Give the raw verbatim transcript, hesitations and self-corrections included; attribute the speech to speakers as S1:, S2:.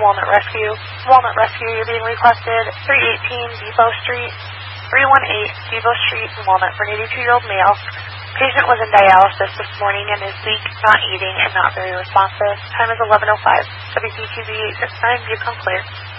S1: Walnut Rescue. Walnut Rescue, you're being requested three eighteen Depot Street, three one eight Depot Street in Walnut for an eighty-two-year-old male. Patient was in dialysis this morning and is weak, not eating, and not very responsive. Time is eleven oh five. W P Q B eight six nine, you come clear.